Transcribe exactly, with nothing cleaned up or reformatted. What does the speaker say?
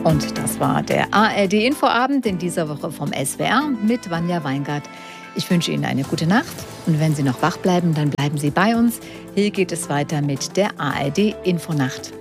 Und das war der A R D-Infoabend in dieser Woche vom S W R mit Vanja Weingart. Ich wünsche Ihnen eine gute Nacht und wenn Sie noch wach bleiben, dann bleiben Sie bei uns. Hier geht es weiter mit der A R D-Infonacht.